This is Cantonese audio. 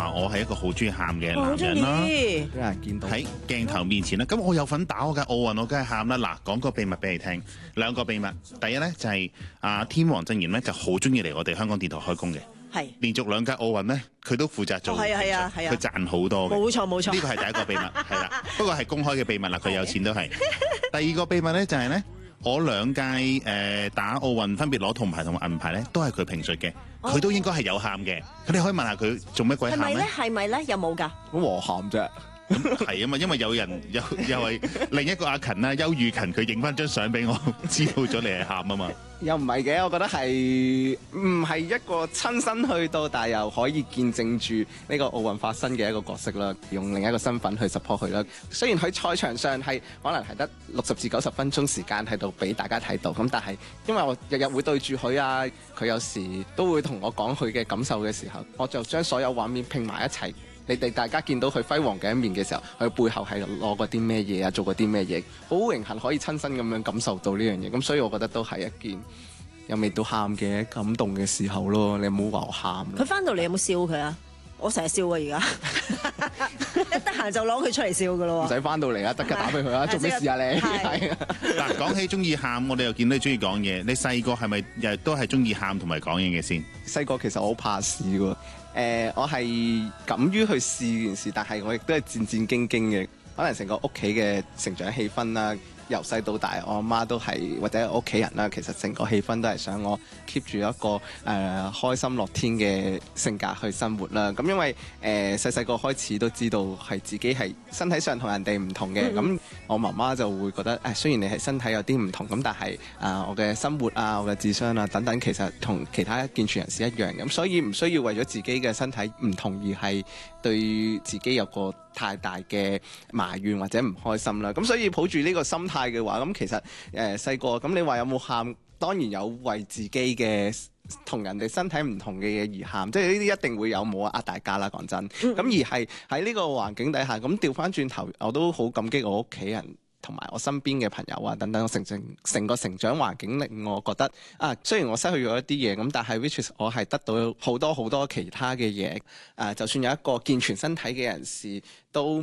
話我係一個好中意喊嘅男人啦， 俾人見到喺鏡頭面前啦。咁我有份打我嘅奧運，我梗係喊啦。嗱，講個秘密俾你聽，兩個秘密。第一呢，就係天王真言呢就好中意嚟我哋香港電台開工嘅。 係連續2屆奧運呢，佢都負責做， 係啊， 佢賺好多嘅。 冇錯， 呢個係第一個秘密，係啦。不過係公開嘅秘密啦，佢有錢都係。第二個秘密呢，就係呢。我2屆打奧運分別攞銅牌同埋銀牌咧，都係佢評述嘅，佢都應該係有喊嘅。佢哋可以問下佢做乜鬼喊咧？ 係咪咧？有冇㗎？ 咁和喊啫。 咁係啊嘛，因為有人又係另一個阿勤啦，邱雨勤，佢影翻張相俾我，知道咗你係喊啊嘛。 又唔係嘅，我覺得係唔係一個親身去到，但係又可以見證住呢個奧運發生嘅一個角色啦。用另一個身份去 support 佢啦。雖然喺賽場上係可能係得60至90分鐘時間喺度俾大家睇到，咁但係因為我日日會對住佢啊，佢有時都會同我講佢嘅感受嘅時候，我就將所有畫面拼埋一齊。你哋大家見到佢輝煌嘅一面嘅時候，佢背後係攞過啲咩嘢啊，做過啲咩嘢，好榮幸可以親身咁樣感受到呢樣嘢。咁所以我覺得都係一件有未到喊嘅感動嘅時候咯。你唔好話我喊。 佢翻到嚟有冇笑佢啊？我成日笑啊，而家一得閒就攞佢出嚟笑噶咯喎。 唔使翻到嚟啊，得㗎，打俾佢啊，做咩事啊你？係啊。 嗱，講起中意喊，我哋又見到你中意講嘢。你細個係咪亦都係中意喊同埋講嘢嘅先？ 細個其實我好怕事喎。我係敢於去試件事，但係我亦都係戰戰兢兢嘅。可能成個屋企嘅成長氣氛啦，由細到大，我阿媽都係或者屋企人啦，其實成個氣氛都係想我 keep 住一個開心樂天嘅性格去生活啦。咁因為細細個開始都知道係自己係身體上同人哋唔同嘅，咁我媽媽就會覺得雖然你係身體有啲唔同，咁但係我嘅生活啊、我嘅智商啊等等，其實同其他健全人士一樣，咁所以唔需要為咗自己嘅身體唔同而係對自己有個太大嘅埋怨或者唔開心啦。咁所以抱住呢個心態嘅話，咁其實細個咁你話有冇喊？當然有為自己嘅同人哋身體唔同嘅嘢而喊，即係呢啲一定會有，冇呃大家啦，講真。咁而係喺呢個環境底下，咁調翻轉頭，我都好感激我屋企人同埋我身邊嘅朋友啊等等，成個成長環境令我覺得雖然我失去咗一啲嘢，咁但係 which is 我係得到好多好多其他嘅嘢。就算有一個健全身體嘅人士都